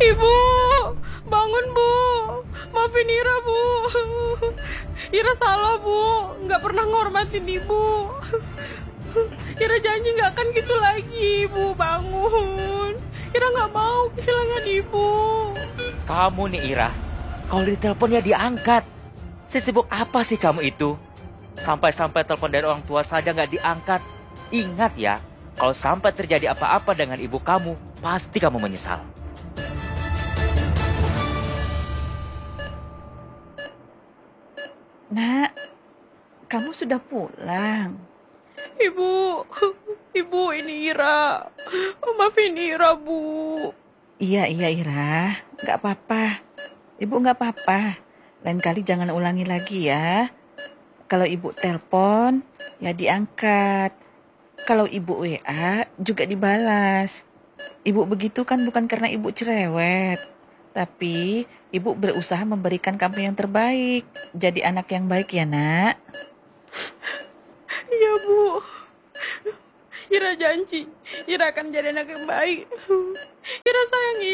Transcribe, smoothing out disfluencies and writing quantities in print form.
Ibu, bangun Bu. Maafin Ira Bu. Ira salah Bu, nggak pernah ngormatin Ibu. Ira janji nggak akan gitu lagi Ibu, bangun. Ira nggak mau kehilangan Ibu. Kamu nih Ira, kalau ditelepon ya diangkat. Sesibuk apa sih kamu itu? Sampai-sampai telepon dari orang tua saja nggak diangkat. Ingat ya, kalau sampai terjadi apa-apa dengan ibu kamu, pasti kamu menyesal. Nak, kamu sudah pulang. Ibu, Ibu ini Ira. Maafin Ira Bu. Iya, Ira. Nggak apa-apa. Ibu nggak apa-apa. Lain kali jangan ulangi lagi ya. Kalau ibu telepon, ya diangkat. Kalau ibu WA, juga dibalas. Ibu begitu kan bukan karena ibu cerewet. Tapi ibu berusaha memberikan kamu yang terbaik. Jadi anak yang baik ya, Nak. Iya Bu. Ira janji, Ira akan jadi anak yang baik. Ira sayang